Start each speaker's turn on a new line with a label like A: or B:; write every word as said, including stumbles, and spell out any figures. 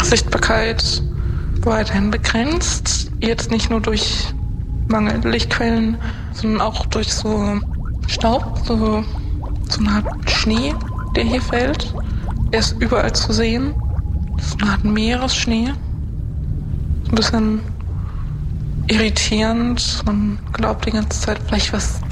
A: Sichtbarkeit weiterhin begrenzt. Jetzt nicht nur durch mangelnde Lichtquellen, sondern auch durch so Staub, so, so eine Art Schnee, der hier fällt. Er ist überall zu sehen. So eine Art Meeresschnee. Ein bisschen irritierend. Man glaubt die ganze Zeit, vielleicht was